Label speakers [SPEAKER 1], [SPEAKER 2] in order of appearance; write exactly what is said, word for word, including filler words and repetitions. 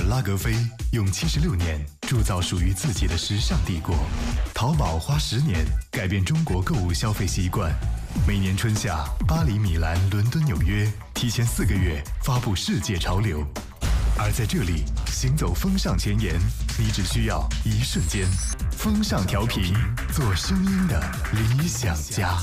[SPEAKER 1] 拉格菲用七十六年铸造属于自己的时尚帝国，淘宝花十年改变中国购物消费习惯。每年春夏，巴黎、米兰、伦敦、纽约提前四个月发布世界潮流，而在这里行走风尚前沿，你只需要一瞬间。风尚调频，做声音的理想家。